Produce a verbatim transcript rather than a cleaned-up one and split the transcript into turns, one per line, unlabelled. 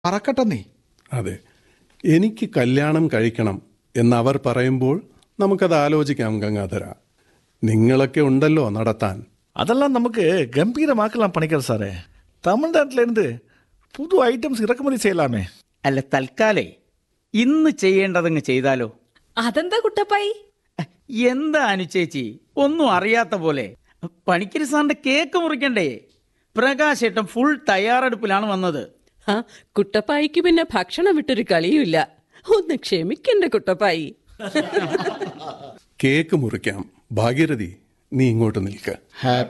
പറക്കട്ടെന്നേ.
അതെ, എനിക്ക് കല്യാണം കഴിക്കണം എന്നവർ പറയുമ്പോൾ നമുക്കത് ആലോചിക്കാം ഗംഗാധര. നിങ്ങളൊക്കെ ഉണ്ടല്ലോ നടത്താൻ.
அதெல்லாம் நமக்கு கம்பீரமாக்கலாம் பணிக்கர் சாரே. തമിഴ്നാട്ടിലിருந்து പുതു ഐറ്റംസ് ഇറക്കുമതി ചെയ്യലാമേ.
അല്ല, തൽക്കാലേ ഇന്ന് ചെയ്യേണ്ടതങ്ങ് ചെയ്താലോ?
അതെന്താ കുട്ടപ്പായി?
എന്താ അനുചേച്ചി ഒന്നും അറിയാത്ത പോലെ? പണിക്കര് സാറിന്റെ കേക്ക് മുറിക്കണ്ടേ? പ്രകാശേട്ടൻ ഫുൾ തയ്യാറെടുപ്പിലാണ് വന്നത്.
ആ കുട്ടപ്പായിക്ക് പിന്നെ ഭക്ഷണം വിട്ടൊരു കളിയുമില്ല. ഒന്ന് ക്ഷമിക്കണ്ട കുട്ടപ്പായി.
കേക്ക് മുറിക്കാം. ഭാഗീരഥി, നീ ഇങ്ങോട്ട് നിൽക്ക.